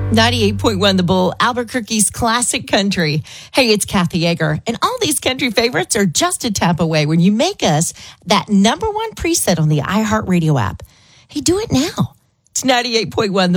98.1 The Bull, Albuquerque's classic country. Hey, it's Kathy Yeager, and all these country favorites are just a tap away when you make us that number one preset on the iHeartRadio app. Hey, do it now. It's 98.1 The